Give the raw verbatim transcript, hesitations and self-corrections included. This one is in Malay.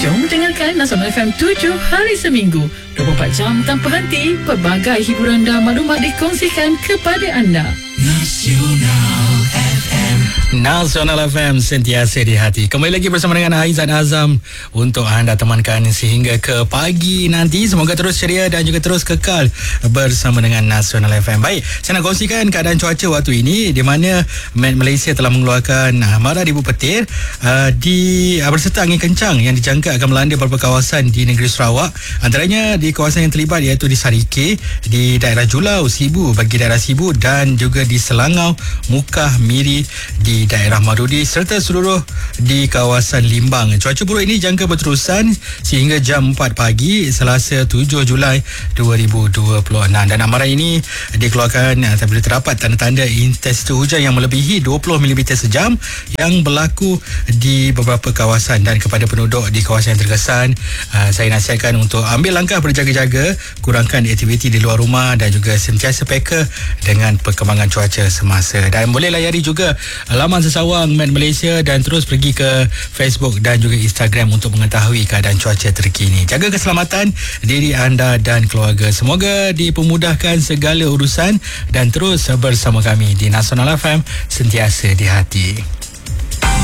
Jom dengarkan Nasional F M tujuh hari seminggu, dua puluh empat jam tanpa henti. Pelbagai hiburan dan maklumat dikongsikan kepada anda. Nasional F M. Nasional F M, sentiasa di hati. Kembali lagi bersama dengan Aizat Azam untuk anda temankan sehingga ke pagi nanti. Semoga terus ceria dan juga terus kekal bersama dengan Nasional F M. Baik, saya nak kongsikan keadaan cuaca waktu ini, di mana Met Malaysia telah mengeluarkan amaran ribu petir uh, di uh, berserta angin kencang yang dijangka akan melanda beberapa kawasan di negeri Sarawak. Antaranya di kawasan yang terlibat iaitu di Sarike, di daerah Julau, Sibu bagi daerah Sibu, dan juga di Selangau, Mukah, Miri di daerah Madudi, serta seluruh di kawasan Limbang. Cuaca buruk ini jangka berterusan sehingga jam empat pagi Selasa tujuh Julai dua ribu dua puluh enam, dan amaran ini dikeluarkan apabila terdapat tanda-tanda intensitas hujan yang melebihi dua puluh milimeter sejam yang berlaku di beberapa kawasan. Dan kepada penduduk di kawasan yang terkesan, uh, saya nasihatkan untuk ambil langkah berjaga-jaga, kurangkan aktiviti di luar rumah dan juga sentiasa peka dengan perkembangan cuaca semasa. Dan boleh layari juga laman sesawang Met Malaysia dan terus pergi ke Facebook dan juga Instagram untuk mengetahui keadaan cuaca terkini. Jaga keselamatan diri anda dan keluarga. Semoga dipermudahkan segala urusan dan terus bersama kami di Nasional F M, sentiasa di hati.